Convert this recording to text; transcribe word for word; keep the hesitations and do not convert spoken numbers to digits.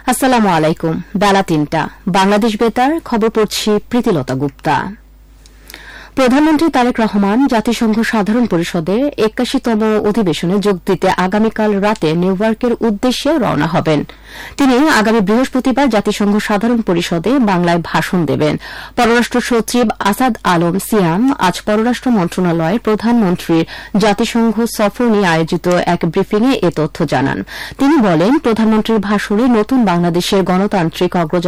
আসসালামু আলাইকুম। বেলা তিনটা বাংলাদেশ বেতার খবর পড়ছি প্রীতিলতা গুপ্তা। প্রধানমন্ত্রী তারেক রহমান জাতিসংঘ সাধারণ পরিষদের একাশিতম অধিবেশনে যোগ দিতে আগামীকাল রাতে নিউ ইয়র্কের উদ্দেশ্যে রওনা হবেন। তিনি আগামী বৃহস্পতিবার জাতিসংঘ সাধারণ পরিষদে বাংলায় ভাষণ দেবেন। পররাষ্ট্র সচিব আসাদ আলম সিয়াম আজ পররাষ্ট্র মন্ত্রণালয়ের প্রধানমন্ত্রীর জাতিসংঘ সফর নিয়ে আয়োজিত এক ব্রিফিংয়ে এ তথ্য জানান। তিনি বলেন, প্রধানমন্ত্রীর ভাষণে নতুন বাংলাদেশের গণতান্ত্রিক অগ্রযাত্রা